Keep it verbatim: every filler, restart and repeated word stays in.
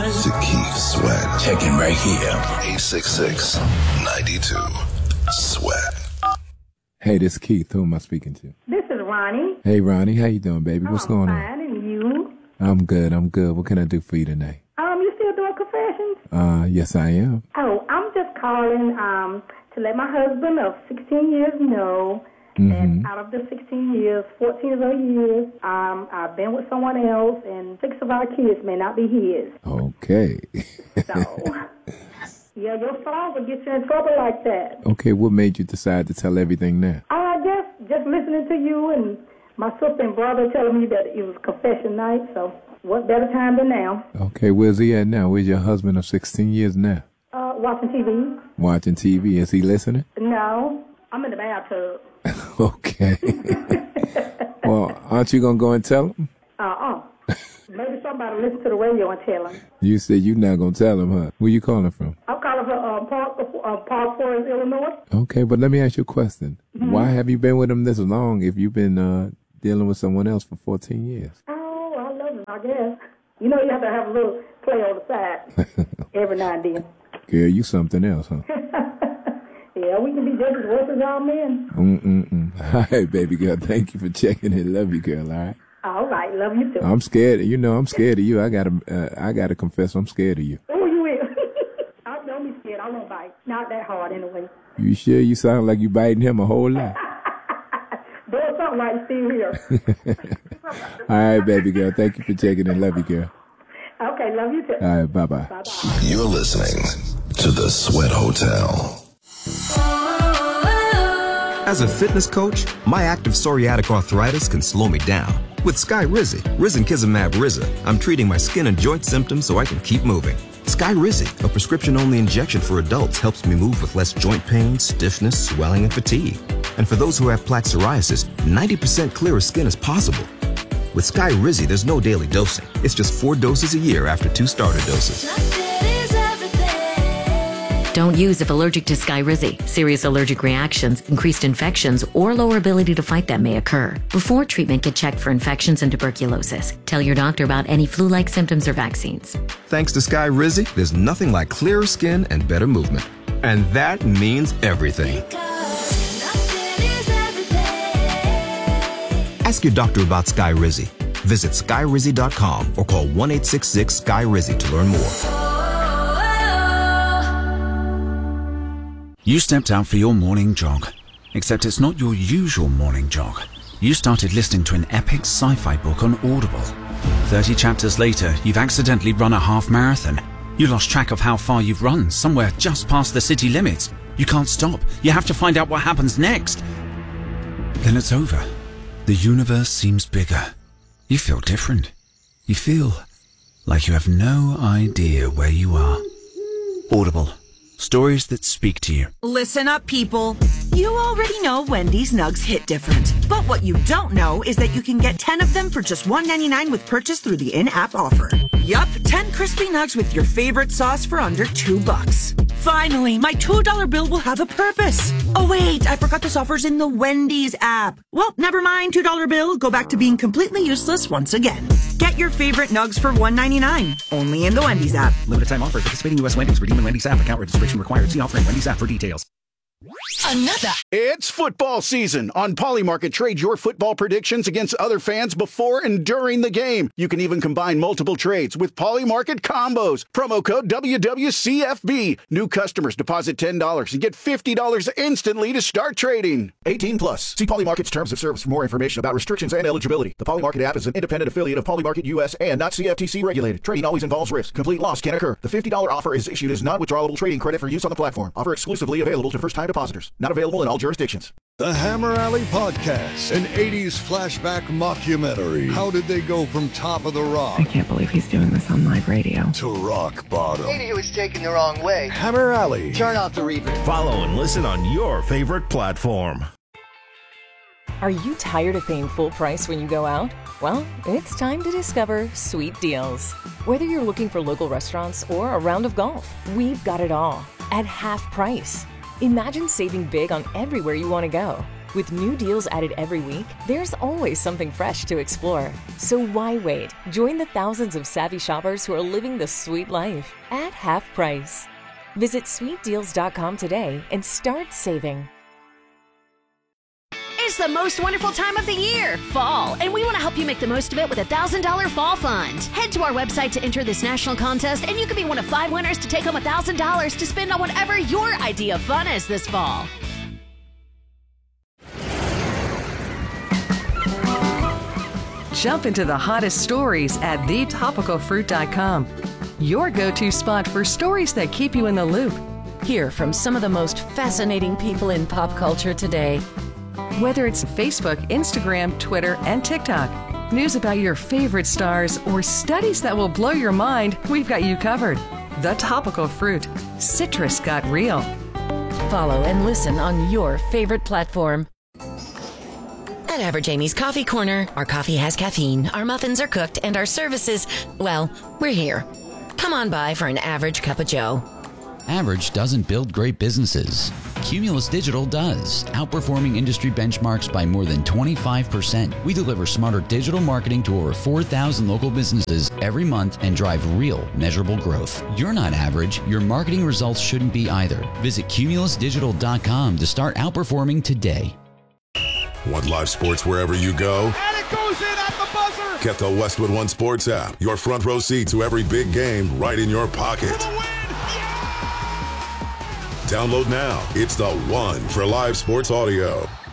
to Keith Sweat. Checking right here. eight six six, nine two, sweat. Hey, this is Keith. Who am I speaking to? This is Ronnie. Hey, Ronnie. How you doing, baby? What's I'm going fine, on? and you? I'm good. I'm good. What can I do for you tonight? Um, you still doing confessions? Uh, yes, I am. Oh, I'm just calling um to let my husband of sixteen years know Mm-hmm. that out of the sixteen years, fourteen of those years, um, I've been with someone else, and six of our kids may not be his. Okay. So, yeah, your phone will get you in trouble like that. Okay, what made you decide to tell everything now? I guess just listening to you and my sister and brother telling me that it was confession night, so what better time than now? Okay, where's he at now? Where's your husband of sixteen years now? Uh, watching T V. Watching T V. Is he listening? No, I'm in the bathtub. Okay. Well, aren't you going to go and tell him? Uh-uh. Maybe somebody listen to the radio and tell him. You said you're not going to tell him, huh? Where you calling from? I'm calling from uh, Park, uh, Park Forest, Illinois. Okay, but let me ask you a question. Mm-hmm. Why have you been with him this long if you've been uh, dealing with someone else for fourteen years? Oh, I love him, I guess. You know, you have to have a little play on the side every now and then. Girl, you something else, huh? Yeah, we can be just as worse as our men. Mm-mm-mm. All right, baby girl. Thank you for checking in. Love you, girl, all right? All right, love you too. I'm scared. You know, I'm scared of you. I gotta, uh, I gotta confess, I'm scared of you. Oh, you will. I don't be scared. I won't bite. Not that hard, anyway. You sure? You sound like you biting him a whole lot. Doing something right, still here. All right, baby girl. Thank you for checking in. Love you, girl. Okay, love you too. All right, bye-bye. Bye-bye. You're listening to The Sweat Hotel. As a fitness coach, my active psoriatic arthritis can slow me down. With Skyrizi, Risankizumab Riza, I'm treating my skin and joint symptoms so I can keep moving. Skyrizi, a prescription-only injection for adults, helps me move with less joint pain, stiffness, swelling, and fatigue. And for those who have plaque psoriasis, ninety percent clearer skin is possible. With Skyrizi, there's no daily dosing. It's just four doses a year after two starter doses. Don't use if allergic to Skyrizi. Serious allergic reactions, increased infections, or lower ability to fight them may occur. Before treatment, get checked for infections and tuberculosis. Tell your doctor about any flu-like symptoms or vaccines. Thanks to Skyrizi, there's nothing like clearer skin and better movement. And that means everything. Ask your doctor about Skyrizi. Visit skyrizi dot com or call one eight six six Skyrizi to learn more. You stepped out for your morning jog, except it's not your usual morning jog. You started listening to an epic sci-fi book on Audible. thirty chapters later, you've accidentally run a half marathon. You lost track of how far you've run, somewhere just past the city limits. You can't stop. You have to find out what happens next. Then it's over. The universe seems bigger. You feel different. You feel like you have no idea where you are. Audible. Stories that speak to you. Listen up, people. You already know Wendy's nugs hit different. But what you don't know is that you can get ten of them for just one ninety-nine with purchase through the in-app offer. Yup, ten crispy nugs with your favorite sauce for under two bucks. Finally, my two dollar bill will have a purpose. Oh wait, I forgot this offer's in the Wendy's app. Well, never mind, two dollar bill. Go back to being completely useless once again. Get your favorite nugs for one ninety-nine. Only in the Wendy's app. Limited time offer. Participating U S Wendy's. Redeem in Wendy's app. Account registration required. See offering Wendy's app for details. Another. It's football season. On Polymarket, trade your football predictions against other fans before and during the game. You can even combine multiple trades with Polymarket combos. Promo code W W C F B. New customers deposit ten dollars and get fifty dollars instantly to start trading. eighteen plus. See Polymarket's terms of service for more information about restrictions and eligibility. The Polymarket app is an independent affiliate of Polymarket U S and not C F T C regulated. Trading always involves risk. Complete loss can occur. The fifty dollars offer is issued as non-withdrawable trading credit for use on the platform. Offer exclusively available to first-time depositors. Not available in all jurisdictions. The Hammer Alley Podcast, an eighties flashback mockumentary. How did they go from top of the rock? I can't believe he's doing this on live radio. To rock bottom. Maybe he was taken the wrong way. Hammer Alley. Turn off the replay. Follow and listen on your favorite platform. Are you tired of paying full price when you go out? Well, it's time to discover Sweet Deals. Whether you're looking for local restaurants or a round of golf, we've got it all at half price. Imagine saving big on everywhere you want to go. With new deals added every week, there's always something fresh to explore. So why wait? Join the thousands of savvy shoppers who are living the sweet life at half price. Visit sweet deals dot com today and start saving. It's the most wonderful time of the year, fall, and we want to help you make the most of it with a one thousand dollars Fall Fund. Head to our website to enter this national contest, and you could be one of five winners to take home one thousand dollars to spend on whatever your idea of fun is this fall. Jump into the hottest stories at the topical fruit dot com. Your go-to spot for stories that keep you in the loop. Hear from some of the most fascinating people in pop culture today. Whether it's Facebook, Instagram, Twitter, and TikTok, news about your favorite stars, or studies that will blow your mind, we've got you covered. The Topical Fruit. Citrus got real. Follow and listen on your favorite platform. At Average Amy's Coffee Corner, our coffee has caffeine, our muffins are cooked, and our services, well, we're here. Come on by for an average cup of joe. Average doesn't build great businesses. Cumulus Digital does, outperforming industry benchmarks by more than twenty-five percent. We deliver smarter digital marketing to over four thousand local businesses every month and drive real, measurable growth. You're not average. Your marketing results shouldn't be either. Visit cumulus digital dot com to start outperforming today. Want live sports wherever you go? And it goes in at the buzzer! Get the Westwood One Sports app. Your front row seat to every big game right in your pocket. Download now. It's the one for live sports audio.